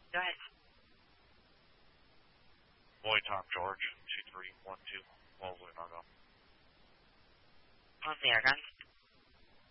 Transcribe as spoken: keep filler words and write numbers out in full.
Go ahead. Boy, Tom George, two three one two, Wellesley, Argonne. Wellesley, Argonne.